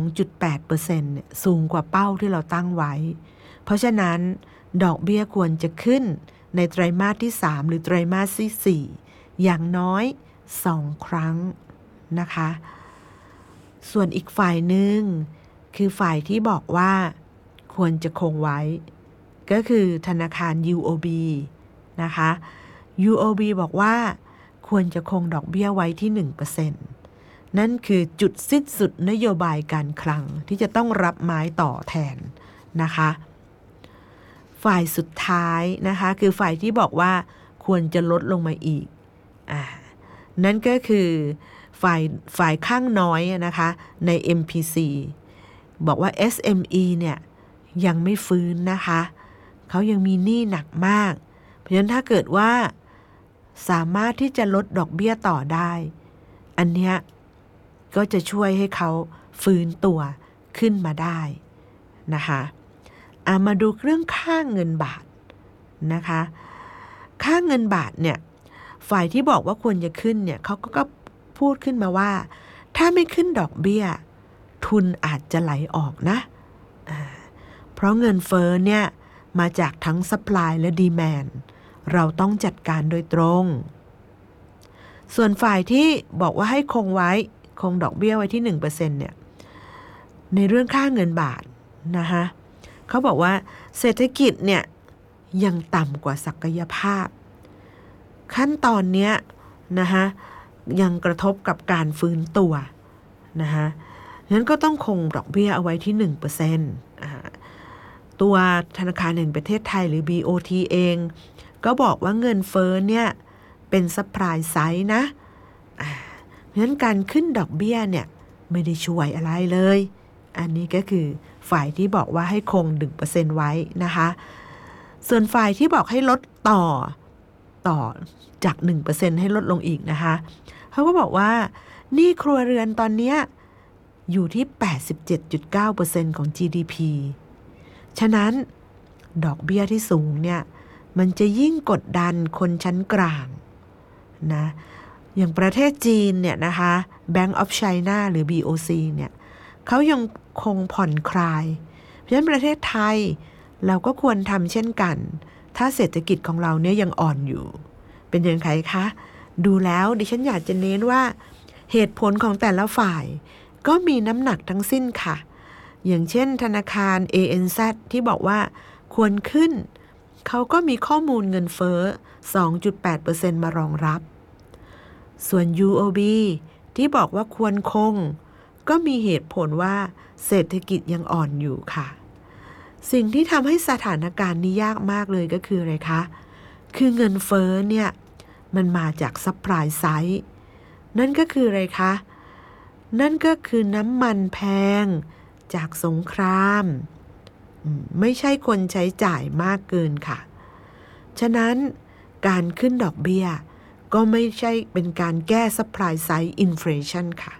2.8% เนี่ยสูงกว่าเป้าที่เราตั้งไว้เพราะฉะนั้นดอกเบี้ยควรจะขึ้นในไตรมาสที่3หรือไตรมาสที่4อย่างน้อย2ครั้งนะคะส่วนอีกฝ่ายหนึ่งคือฝ่ายที่บอกว่าควรจะคงไว้ก็คือธนาคาร UOB นะคะ UOB บอกว่าควรจะคงดอกเบี้ยไว้ที่ 1% นั่นคือจุดสิ้นสุดนโยบายการคลังที่จะต้องรับไม้ต่อแทนนะคะฝ่ายสุดท้ายนะคะคือฝ่ายที่บอกว่าควรจะลดลงมาอีกนั่นก็คือฝ่ายข้างน้อยนะคะใน MPC บอกว่า SME เนี่ยยังไม่ฟื้นนะคะเขายังมีหนี้หนักมากเพราะฉะนั้นถ้าเกิดว่าสามารถที่จะลดดอกเบี้ยต่อได้อันเนี้ยก็จะช่วยให้เขาฟื้นตัวขึ้นมาได้นะคะมาดูเรื่องค่าเงินบาทนะคะค่าเงินบาทเนี่ยฝ่ายที่บอกว่าควรจะขึ้นเนี่ยเขาก็พูดขึ้นมาว่าถ้าไม่ขึ้นดอกเบี้ยทุนอาจจะไหลออกนะเพราะเงินเฟ้อเนี่ยมาจากทั้ง supply และ demand เราต้องจัดการโดยตรงส่วนฝ่ายที่บอกว่าให้คงดอกเบี้ยไว้ที่ 1% เนี่ยในเรื่องค่าเงินบาทนะคะเขาบอกว่าเศรษฐกิจเนี่ยยังต่ำกว่าศักยภาพขั้นตอนเนี้ยนะคะยังกระทบกับการฟื้นตัวนะคะงั้นก็ต้องคงดอกเบี้ยเอาไว้ที่ 1% ตัวธนาคารแห่งประเทศไทยหรือ BOT เองก็บอกว่าเงินเฟ้อเนี่ยเป็นซัพพลายไซด์นะงั้นการขึ้นดอกเบี้ยเนี่ยไม่ได้ช่วยอะไรเลยอันนี้ก็คือฝ่ายที่บอกว่าให้คง 1% ไว้นะคะส่วนฝ่ายที่บอกให้ลดต่อจาก 1% ให้ลดลงอีกนะคะเขาก็บอกว่าหนี้ครัวเรือนตอนนี้อยู่ที่ 87.9% ของ GDP ฉะนั้นดอกเบี้ยที่สูงเนี่ยมันจะยิ่งกดดันคนชั้นกลางนะอย่างประเทศจีนเนี่ยนะคะ Bank of China หรือ BOC เนี่ยเขายังคงผ่อนคลายเพราะฉะนั้นประเทศไทยเราก็ควรทำเช่นกันถ้าเศรษฐกิจของเราเนี่ยยังอ่อนอยู่เป็นอย่างไรคะดูแล้วดิฉันอยากจะเน้นว่าเหตุผลของแต่ละฝ่ายก็มีน้ำหนักทั้งสิ้นค่ะอย่างเช่นธนาคาร ANZ ที่บอกว่าควรขึ้นเขาก็มีข้อมูลเงินเฟ้อ 2.8% มารองรับส่วน UOB ที่บอกว่าควรคงก็มีเหตุผลว่าเศรษฐกิจยังอ่อนอยู่ค่ะสิ่งที่ทำให้สถานการณ์นี้ยากมากเลยก็คืออะไรคะคือเงินเฟ้อเนี่ยมันมาจากซัพพลายไซด์นั่นก็คืออะไรคะนั่นก็คือน้ำมันแพงจากสงครามไม่ใช่คนใช้จ่ายมากเกินค่ะฉะนั้นการขึ้นดอกเบี้ยก็ไม่ใช่เป็นการแก้ supply side inflation ค่ะ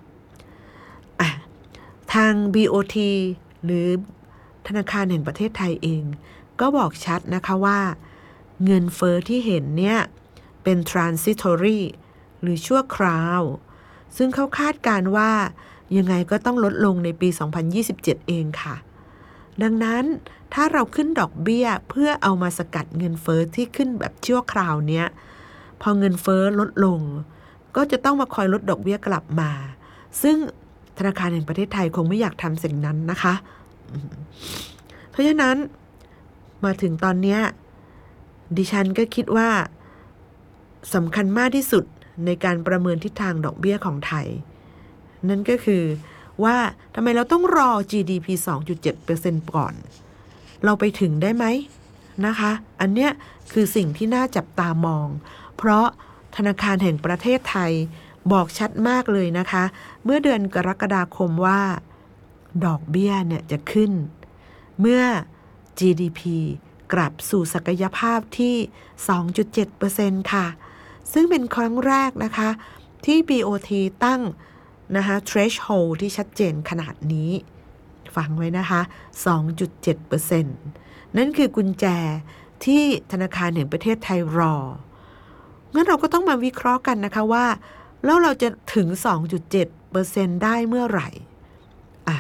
ทาง BOT หรือธนาคารแห่งประเทศไทยเองก็บอกชัดนะคะว่าเงินเฟ้อที่เห็นเนี่ยเป็น transitory หรือชั่วคราวซึ่งเขาคาดการว่ายังไงก็ต้องลดลงในปี 2027 เองค่ะดังนั้นถ้าเราขึ้นดอกเบี้ยเพื่อเอามาสกัดเงินเฟ้อที่ขึ้นแบบชั่วคราวเนี้ยพอเงินเฟ้อลดลงก็จะต้องมาคอยลดดอกเบี้ยกลับมาซึ่งธนาคารแห่งประเทศไทยคงไม่อยากทำสิ่งนั้นนะคะเพราะฉะนั้นมาถึงตอนนี้ดิฉันก็คิดว่าสำคัญมากที่สุดในการประเมินทิศทางดอกเบี้ยของไทยนั่นก็คือว่าทำไมเราต้องรอ GDP 2.7% ก่อนเราไปถึงได้ไหมนะคะอันเนี้ยคือสิ่งที่น่าจับตามองเพราะธนาคารแห่งประเทศไทยบอกชัดมากเลยนะคะเมื่อเดือนกรกฎาคมว่าดอกเบี้ยเนี่ยจะขึ้นเมื่อ GDP กลับสู่ศักยภาพที่ 2.7% ค่ะซึ่งเป็นครั้งแรกนะคะที่ BOT ตั้งนะคะ threshold ที่ชัดเจนขนาดนี้ฟังไว้นะคะ 2.7% นั่นคือกุญแจที่ธนาคารแห่งประเทศไทยรองั้นเราก็ต้องมาวิเคราะห์กันนะคะว่าแล้วเราจะถึง 2.7% ได้เมื่อไหร่